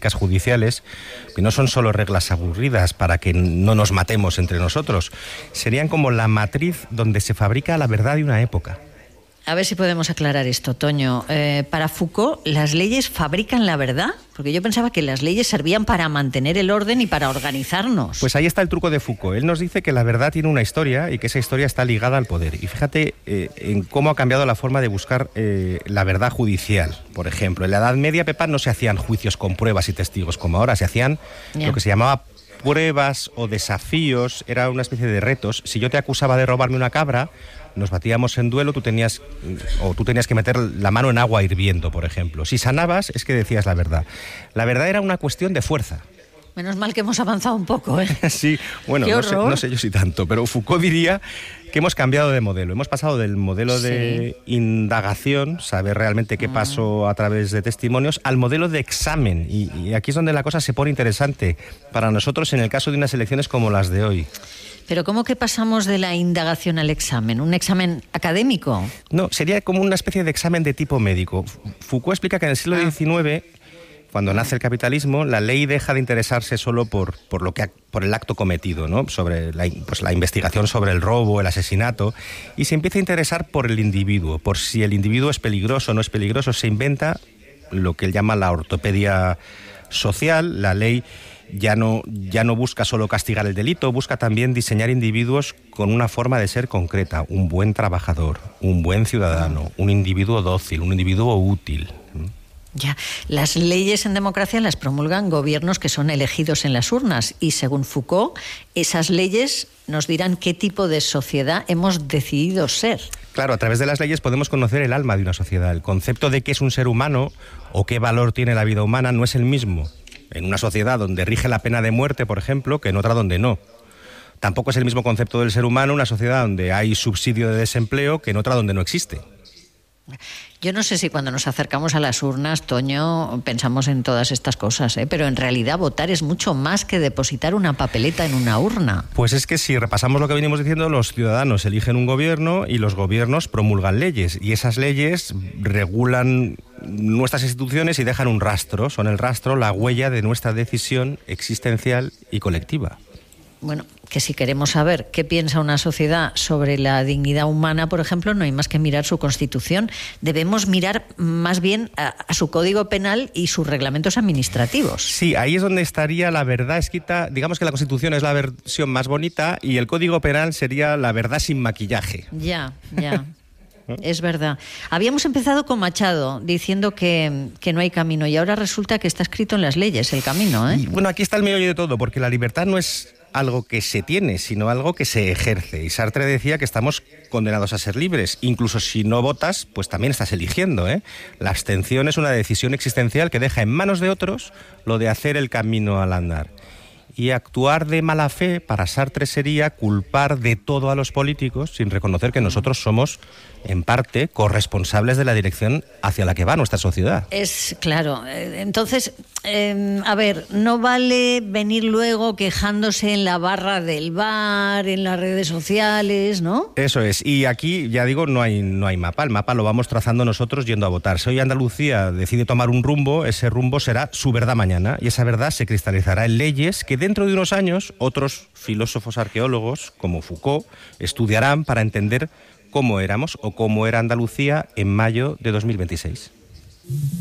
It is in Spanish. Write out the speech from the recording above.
prácticas judiciales, que no son solo reglas aburridas para que no nos matemos entre nosotros, serían como la matriz donde se fabrica la verdad de una época. A ver si podemos aclarar esto, Toño. Para Foucault, ¿las leyes fabrican la verdad? Porque yo pensaba que las leyes servían para mantener el orden y para organizarnos. Pues ahí está el truco de Foucault. Él nos dice que la verdad tiene una historia y que esa historia está ligada al poder. Y fíjate en cómo ha cambiado la forma de buscar la verdad judicial. Por ejemplo, en la Edad Media, Pepa, no se hacían juicios con pruebas y testigos como ahora. Se hacían lo que se llamaba pruebas o desafíos. Era una especie de retos. Si yo te acusaba de robarme una cabra, nos batíamos en duelo, tú tenías que meter la mano en agua hirviendo, por ejemplo. Si sanabas, es que decías la verdad. La verdad era una cuestión de fuerza. Menos mal que hemos avanzado un poco, ¿eh? Sí, bueno, no sé yo si tanto, pero Foucault diría que hemos cambiado de modelo. Hemos pasado del modelo de indagación, saber realmente qué pasó a través de testimonios, al modelo de examen. Y aquí es donde la cosa se pone interesante para nosotros en el caso de unas elecciones como las de hoy. ¿Pero cómo que pasamos de la indagación al examen? ¿Un examen académico? No, sería como una especie de examen de tipo médico. Foucault explica que en el siglo XIX, cuando nace el capitalismo, la ley deja de interesarse solo por el acto cometido, ¿no? Sobre la investigación sobre el robo, el asesinato, y se empieza a interesar por el individuo, por si el individuo es peligroso o no es peligroso. Se inventa lo que él llama la ortopedia social. La ley ya no busca solo castigar el delito, busca también diseñar individuos con una forma de ser concreta, un buen trabajador, un buen ciudadano, un individuo dócil, un individuo útil. Ya, las leyes en democracia las promulgan gobiernos que son elegidos en las urnas y, según Foucault, esas leyes nos dirán qué tipo de sociedad hemos decidido ser. Claro, a través de las leyes podemos conocer el alma de una sociedad. El concepto de qué es un ser humano o qué valor tiene la vida humana no es el mismo en una sociedad donde rige la pena de muerte, por ejemplo, que en otra donde no. Tampoco es el mismo concepto del ser humano en una sociedad donde hay subsidio de desempleo que en otra donde no existe. Yo no sé si cuando nos acercamos a las urnas, Toño, pensamos en todas estas cosas, pero en realidad votar es mucho más que depositar una papeleta en una urna. Pues es que si repasamos lo que venimos diciendo, los ciudadanos eligen un gobierno y los gobiernos promulgan leyes, y esas leyes regulan nuestras instituciones y dejan un rastro, son el rastro, la huella de nuestra decisión existencial y colectiva. Bueno, que si queremos saber qué piensa una sociedad sobre la dignidad humana, por ejemplo, no hay más que mirar su Constitución. Debemos mirar más bien a su Código Penal y sus reglamentos administrativos. Sí, ahí es donde estaría la verdad escrita. Digamos que la Constitución es la versión más bonita y el Código Penal sería la verdad sin maquillaje. Ya. Es verdad. Habíamos empezado con Machado diciendo que no hay camino y ahora resulta que está escrito en las leyes el camino, ¿eh? Y bueno, aquí está el meollo de todo, porque la libertad no es algo que se tiene, sino algo que se ejerce. Y Sartre decía que estamos condenados a ser libres. Incluso si no votas, pues también estás eligiendo, ¿eh? La abstención es una decisión existencial que deja en manos de otros lo de hacer el camino al andar. Y actuar de mala fe para Sartre sería culpar de todo a los políticos sin reconocer que nosotros somos, en parte, corresponsables de la dirección hacia la que va nuestra sociedad. Es claro. Entonces, a ver, no vale venir luego quejándose en la barra del bar, en las redes sociales, ¿no? Eso es. Y aquí, ya digo, no hay mapa. El mapa lo vamos trazando nosotros yendo a votar. Si hoy Andalucía decide tomar un rumbo, ese rumbo será su verdad mañana. Y esa verdad se cristalizará en leyes que dentro de unos años otros filósofos arqueólogos, como Foucault, estudiarán para entender cómo éramos o cómo era Andalucía en mayo de 2026.